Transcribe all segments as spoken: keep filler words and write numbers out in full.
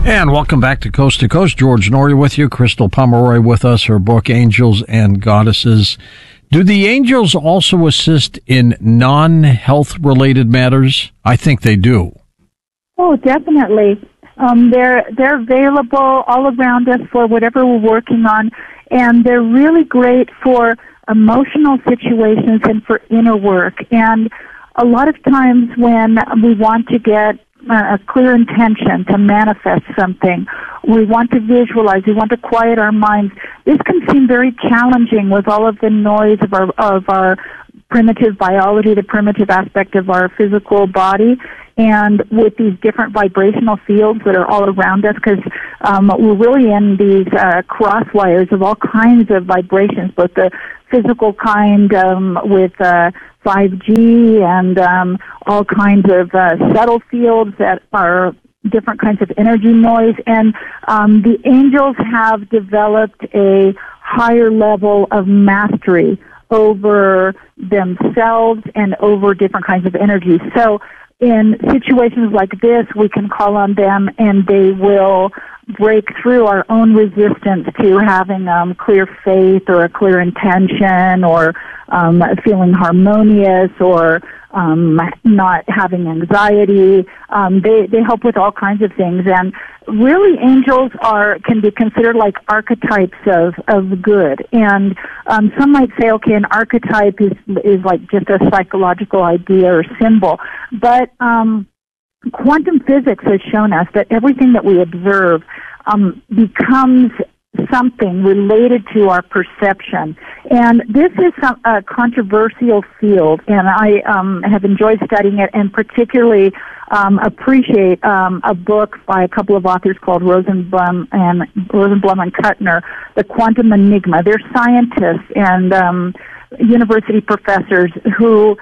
And welcome back to Coast to Coast. George Noory with you. Crystal Pomeroy with us. Her book, Angels and Goddesses. Do the angels also assist in non-health related matters? I think they do. Oh, definitely. Um, they're they're available all around us for whatever we're working on, and they're really great for emotional situations and for inner work. And a lot of times when we want to get a clear intention to manifest something, we want to visualize, we want to quiet our minds, this can seem very challenging with all of the noise of our of our primitive biology, the primitive aspect of our physical body, and with these different vibrational fields that are all around us, because um, we're really in these uh, cross wires of all kinds of vibrations, both the physical kind um, with uh, five G and um, all kinds of uh, subtle fields that are different kinds of energy noise. And um, the angels have developed a higher level of mastery over themselves and over different kinds of energy. So in situations like this, we can call on them and they will break through our own resistance to having um, clear faith or a clear intention or um, feeling harmonious or um, not having anxiety. Um, they, they help with all kinds of things. And really, angels are can be considered like archetypes of, of good. And um, some might say, okay, an archetype is is like just a psychological idea or symbol. But um, quantum physics has shown us that everything that we observe um, becomes something related to our perception. And this is some, a controversial field, and I um, have enjoyed studying it, and particularly um, appreciate um, a book by a couple of authors called Rosenblum and Rosenblum and Kuttner, The Quantum Enigma. They're scientists and um, university professors who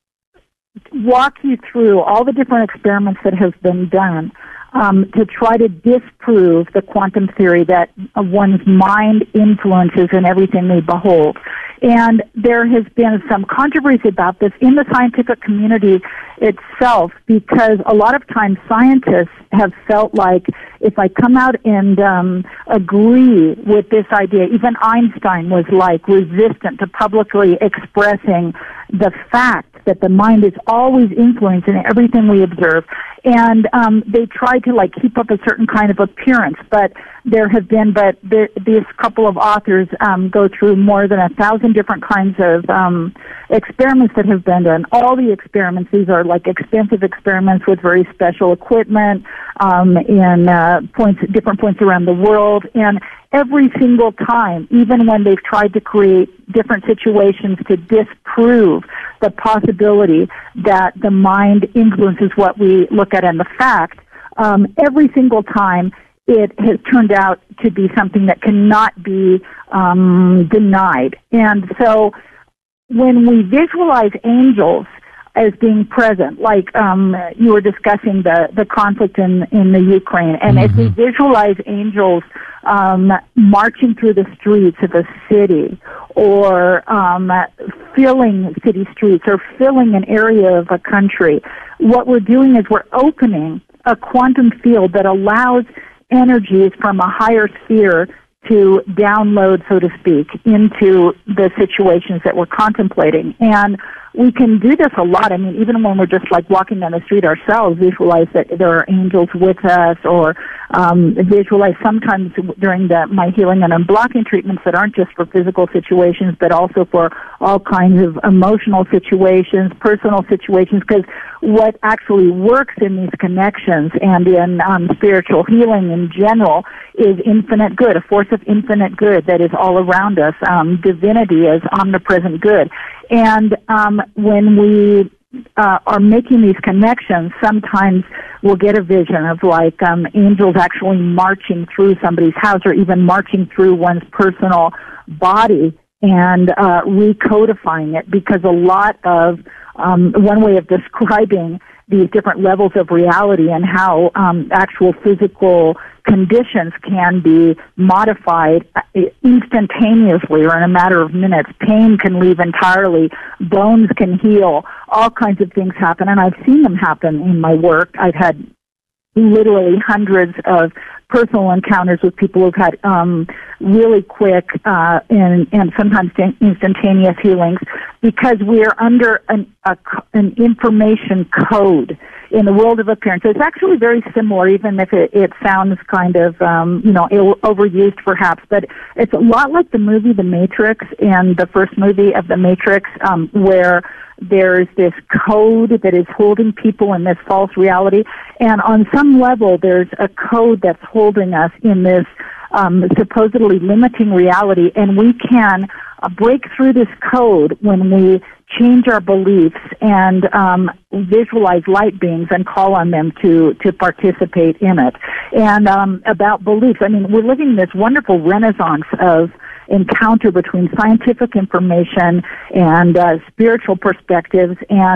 walk you through all the different experiments that have been done Um, to try to disprove the quantum theory that uh, one's mind influences in everything they behold. And there has been some controversy about this in the scientific community itself, because a lot of times scientists have felt like if I come out and um, agree with this idea, even Einstein was like resistant to publicly expressing the fact that the mind is always influencing everything we observe. And um, they tried to like keep up a certain kind of appearance, but there have been, but the, this couple of authors um, go through more than a thousand different kinds of um, experiments that have been done. All the experiments, these are like expensive experiments with very special equipment um, in uh, points, different points around the world, and every single time, even when they've tried to create different situations to disprove the possibility that the mind influences what we look at in the fact, um, every single time it has turned out to be something that cannot be um, denied. And so when we visualize angels as being present, like um, you were discussing the, the conflict in, in the Ukraine, and mm-hmm. as we visualize angels um, marching through the streets of a city or um, filling city streets or filling an area of a country, what we're doing is we're opening a quantum field that allows energies from a higher sphere to download, so to speak, into the situations that we're contemplating. And we can do this a lot. I mean, even when we're just like walking down the street ourselves, visualize that there are angels with us, or um, visualize sometimes during the my healing and unblocking treatments that aren't just for physical situations, but also for all kinds of emotional situations, personal situations, because what actually works in these connections and in um, spiritual healing in general is infinite good, a force of infinite good that is all around us. Um, divinity is omnipresent good. And um, when we uh, are making these connections, sometimes we'll get a vision of like um, angels actually marching through somebody's house or even marching through one's personal body and uh, recodifying it, because a lot of um, one way of describing these different levels of reality and how um, actual physical conditions can be modified instantaneously or in a matter of minutes. Pain can leave entirely. Bones can heal. All kinds of things happen, and I've seen them happen in my work. I've had literally hundreds of personal encounters with people who've had um, really quick uh, and, and sometimes instantaneous healings, because we are under an, a, an information code in the world of appearance. It's actually very similar, even if it, it sounds kind of, um, you know, overused perhaps, but it's a lot like the movie The Matrix, and the first movie of The Matrix, um, where there's this code that is holding people in this false reality, and on some level there's a code that's holding us in this um, supposedly limiting reality, and we can uh, break through this code when we change our beliefs and um, visualize light beings and call on them to, to participate in it. And um, about beliefs, I mean, we're living this wonderful renaissance of encounter between scientific information and uh, spiritual perspectives, and